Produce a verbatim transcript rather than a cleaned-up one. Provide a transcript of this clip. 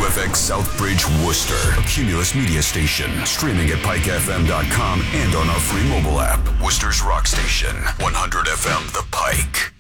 F X Southbridge, Worcester. A Cumulus media station. Streaming at pike f m dot com and on our free mobile app. Worcester's rock station. one hundred F M The Pike.